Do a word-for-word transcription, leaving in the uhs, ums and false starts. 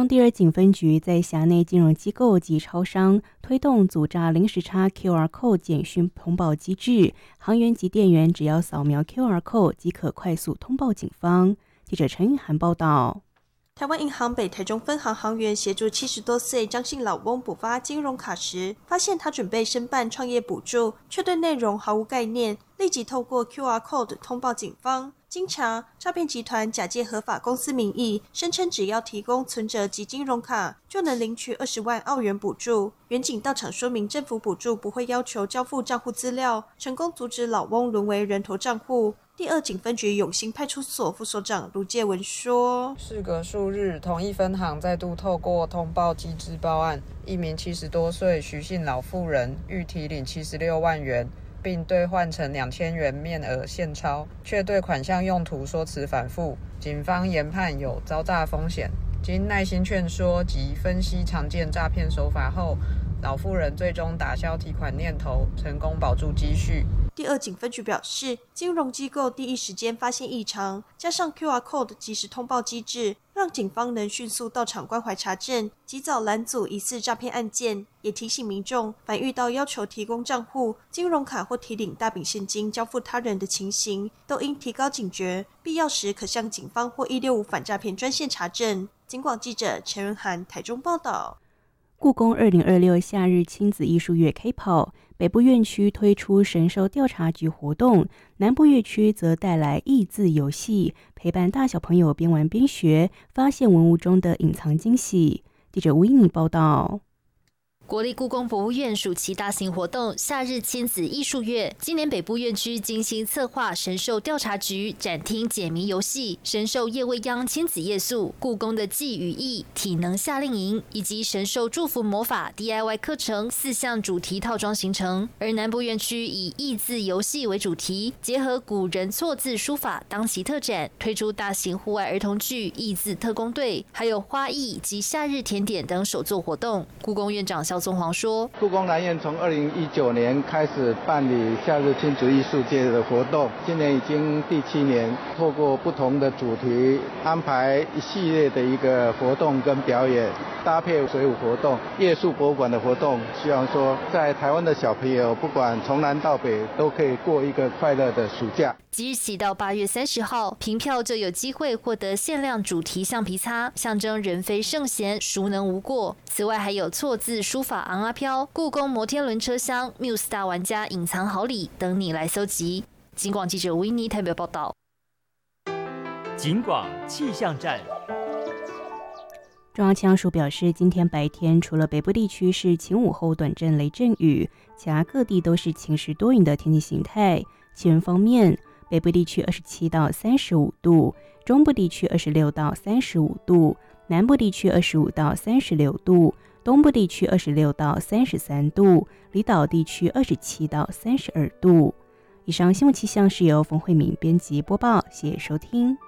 中第二警分局在辖内金融机构及超商推动阻诈零时差 Q R code 简讯通报机制，行员及店员只要扫描 Q R code 即可快速通报警方。记者陈韵涵报道。 台湾银行北台中分行行员协助七十多岁张姓老翁补发金融卡时，发现他准备申办创业补助，却对内容毫无概念，立即透过 Q R code 通报警方。经查，诈骗集团假借合法公司名义，声称只要提供存折及金融卡，就能领取二十万澳元补助。员警到场说明，政府补助不会要求交付账户资料，成功阻止老翁沦为人头账户。第二警分局永兴派出所副所长卢介文说： 事隔数日，同一分行再度透过通报机制报案，一名七十多岁徐姓老妇人欲提领七十六万元，并兑换成两千元面额现钞，却对款项用途说辞反复，警方研判有遭诈风险。经耐心劝说及分析常见诈骗手法后，老妇人最终打消提款念头，成功保住积蓄。 第二警分局表示，金融机构第一时间发现异常，加上 Q R code 即时通报机制，让警方能迅速到场关怀查证，及早拦阻疑似诈骗案件。也提醒民众，凡遇到要求提供账户、金融卡或提领大笔现金交付他人的情形，都应提高警觉，必要时可向警方或一六五反诈骗专线查证。警广记者陈文涵台中报道。 故宫二零二六夏日亲子艺术月开跑，北部院区推出神兽调查局活动，南部院区则带来益字游戏，陪伴大小朋友边玩边学，发现文物中的隐藏惊喜。记者吴依妮报道。 国立故宫博物院暑期大型活动夏日亲子艺术月，今年北部院区精心策划神兽调查局展厅解谜游戏、神兽夜未央亲子夜宿、故宫的祭与义体能夏令营以及神兽祝福魔法 D I Y 课程四项主题套装形成。而南部院区以益字游戏为主题，结合古人错字书法当期特展，推出大型户外儿童剧益字特工队，还有花艺及夏日甜点等手作活动。故宫院长肖宗煌说， 故宫南院从二零一九年开始办理夏日亲子艺术节的活动，今年已经第七年，透过不同的主题安排一系列的一个活动跟表演，搭配水舞活动、夜宿博物馆的活动，希望说在台湾的小朋友不管从南到北都可以过一个快乐的暑假。 即日起到八月三十号，凭票就有机会获得限量主题橡皮擦，象征人非圣贤，孰能无过。此外还有错字书法昂阿飘、故宫摩天轮车厢、Muse 大玩家隐藏好礼等你来搜集。警广记者吴依妮台北报道。 警广气象站。 中央气象署表示，今天白天除了北部地区是晴午后短阵雷阵雨，其他各地都是晴时多云的天气形态。气温方面，北部地区二十七到三十五度，中部地区二十六到三十五度，南部地区二十五到三十六度，东部地区二十六到三十三度，离岛地区二十七到三十二度。以上新闻气象是由冯慧敏编辑播报，谢谢收听。